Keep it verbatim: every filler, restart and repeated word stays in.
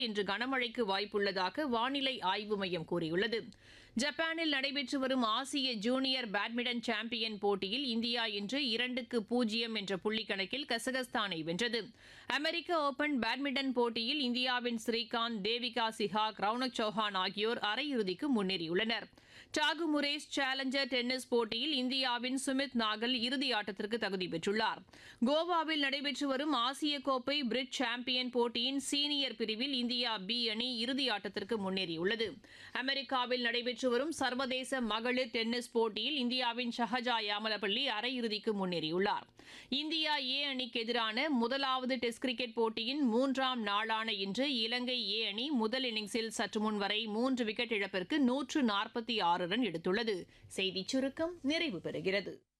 இன்று கனமழைக்கு வாய்ப்புள்ளதாக வானிலை ஆய்வு மையம் கூறியுள்ளது. ஜப்பானில் நடைபெற்று வரும் ஆசிய ஜூனியர் பேட்மிண்டன் சாம்பியன் போட்டியில் இந்தியா இன்று இரண்டுக்கு பூஜ்ஜியம் என்ற புள்ளி கணக்கில் கசகஸ்தானை வென்றது. அமெரிக்க ஓபன் பேட்மிண்டன் போட்டியில் இந்தியாவின் ஸ்ரீகாந்த், தேவிகா சிஹாக், ரவுனக் சௌஹான் ஆகியோர் அரையிறுதிக்கு முன்னேறியுள்ளனர். டாகு முரேஸ் சேலஞ்சர் டென்னிஸ் போட்டியில் இந்தியாவின் சுமித் நாகல் இறுதி ஆட்டத்திற்கு தகுதி பெற்றுள்ளார். கோவாவில் நடைபெற்று வரும் ஆசிய கோப்பை பிரிட்ஜ் சாம்பியன் போட்டியின் சீனியர் பிரிவில் இந்தியா பி அணி இறுதி ஆட்டத்திற்கு முன்னேறியுள்ளது. அமெரிக்காவில் நடைபெற்று வரும் சர்வதேச மகளிர் டென்னிஸ் போட்டியில் இந்தியாவின் ஷஹஜா யாமலப்பள்ளி அரையிறுதிக்கு முன்னேறியுள்ளார். இந்தியா ஏ அணிக்கு எதிரான முதலாவது டெஸ்ட் கிரிக்கெட் போட்டியின் மூன்றாம் நாளான இன்று இலங்கை ஏ அணி முதல் இன்னிங்ஸில் சற்று முன் வரை மூன்று விக்கெட் இழப்பிற்கு நூற்று நாற்பத்தி ஆறு ரன் எடுத்துள்ளது. செய்திச் சுருக்கம் நிறைவு பெறுகிறது.